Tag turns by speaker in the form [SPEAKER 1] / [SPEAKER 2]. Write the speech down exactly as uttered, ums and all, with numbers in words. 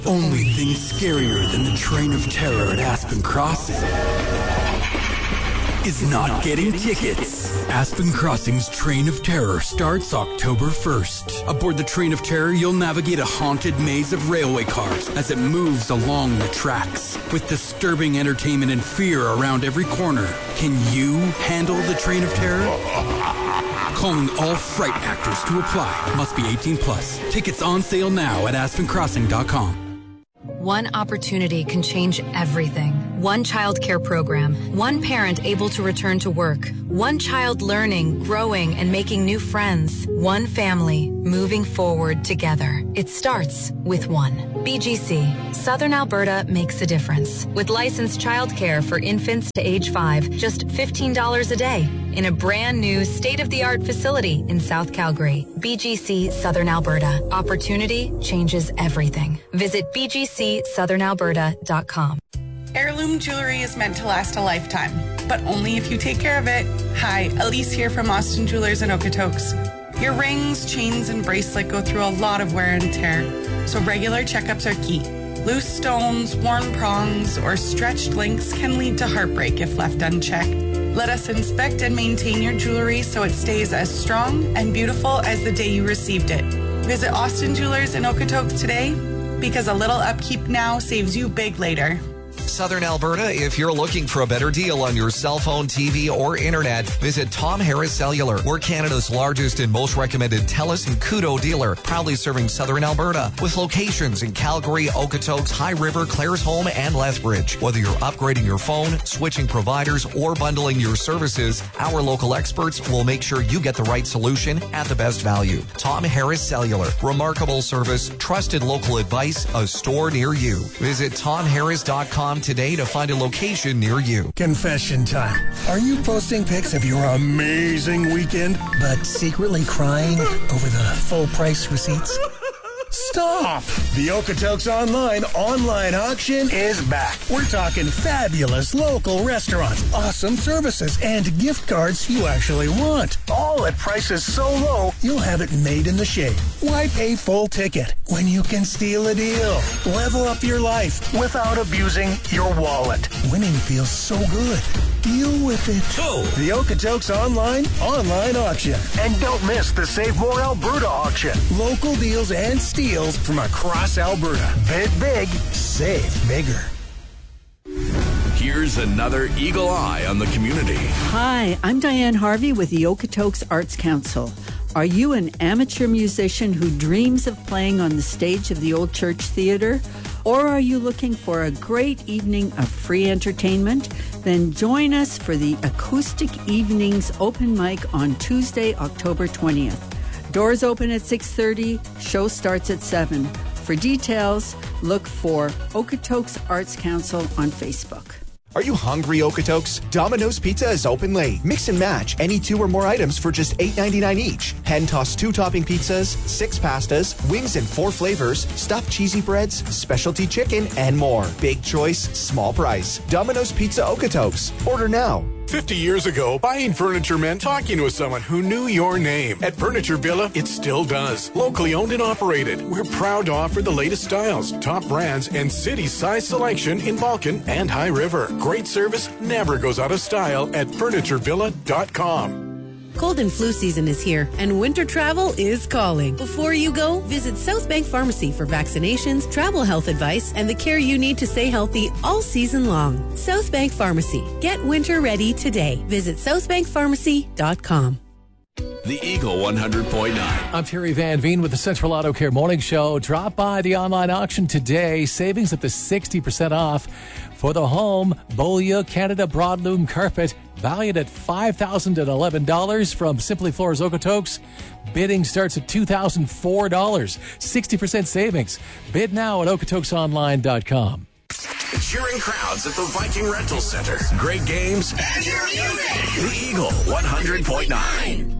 [SPEAKER 1] Only thing scarier than the train of terror at Aspen Crossing is not getting tickets. Aspen Crossing's Train of Terror starts October first. Aboard the Train of Terror, you'll navigate a haunted maze of railway cars as it moves along the tracks. With disturbing entertainment and fear around every corner, can you handle the Train of Terror? Calling all fright actors to apply. Must be eighteen plus. Tickets on sale now at aspen crossing dot com.
[SPEAKER 2] One opportunity can change everything. One child care program, one parent able to return to work, one child learning, growing, and making new friends, one family moving forward together. It starts with one. B G C, Southern Alberta makes a difference. With licensed child care for infants to age five, just fifteen dollars a day in a brand new state-of-the-art facility in South Calgary. B G C Southern Alberta. Opportunity changes everything. Visit b g c southern alberta dot com.
[SPEAKER 3] Heirloom jewelry is meant to last a lifetime, but only if you take care of it. Hi, Elise here from Austin Jewelers in Okotoks. Your rings, chains, and bracelet go through a lot of wear and tear, so regular checkups are key. Loose stones, worn prongs, or stretched links can lead to heartbreak if left unchecked. Let us inspect and maintain your jewelry so it stays as strong and beautiful as the day you received it. Visit Austin Jewelers in Okotoks today, because a little upkeep now saves you big later.
[SPEAKER 4] Southern Alberta, if you're looking for a better deal on your cell phone, T V, or internet, visit Tom Harris Cellular. We're Canada's largest and most recommended TELUS and Koodo dealer, proudly serving Southern Alberta with locations in Calgary, Okotoks, High River, Claresholm, and Lethbridge. Whether you're upgrading your phone, switching providers, or bundling your services, our local experts will make sure you get the right solution at the best value. Tom Harris Cellular. Remarkable service, trusted local advice, a store near you. Visit tom harris dot com today to find a location near you.
[SPEAKER 5] Confession time. Are you posting pics of your amazing weekend, but secretly crying over the full price receipts? Stop! The Okotoks Online online auction is back. We're talking fabulous local restaurants, awesome services, and gift cards you actually want. All at prices so low, you'll have it made in the shade. Why pay full ticket when you can steal a deal? Level up your life without abusing your wallet. Winning feels so good. Deal with it. Oh. The Okotoks Online online auction. And don't miss the Save More Alberta auction. Local deals and steals from across Alberta. Bid big, save bigger.
[SPEAKER 6] Here's another Eagle Eye on the community.
[SPEAKER 7] Hi, I'm Diane Harvey with the Okotoks Arts Council. Are you an amateur musician who dreams of playing on the stage of the Old Church Theatre? Or are you looking for a great evening of free entertainment? Then join us for the Acoustic Evenings open mic on Tuesday, October twentieth. Doors open at six thirty, show starts at seven. For details, look for Okotoks Arts Council on Facebook.
[SPEAKER 8] Are you hungry, Okotoks? Domino's Pizza is open late. Mix and match any two or more items for just eight ninety-nine each. Hand-tossed two-topping pizzas, six pastas, wings in four flavors, stuffed cheesy breads, specialty chicken, and more. Big choice, small price. Domino's Pizza Okotoks. Order now.
[SPEAKER 9] fifty years ago, buying furniture meant talking with someone who knew your name. At Furniture Villa, it still does. Locally owned and operated, we're proud to offer the latest styles, top brands, and city-size selection in Vulcan and High River. Great service never goes out of style at furniture villa dot com.
[SPEAKER 10] Cold and flu season is here, and winter travel is calling. Before you go, visit South Bank Pharmacy for vaccinations, travel health advice, and the care you need to stay healthy all season long. South Bank Pharmacy. Get winter ready today. Visit south bank pharmacy dot com.
[SPEAKER 6] The Eagle one hundred point nine.
[SPEAKER 11] I'm Terry Van Veen with the Central Auto Care Morning Show. Drop by the online auction today. Savings up to sixty percent off for the home Bolia Canada Broadloom Carpet, valued at five thousand eleven dollars from Simply Floors Okotoks. Bidding starts at two thousand four dollars. sixty percent savings. Bid now at okotoks online dot com.
[SPEAKER 6] Cheering crowds at the Viking Rental Center. Great games and your music. The Eagle one hundred point nine.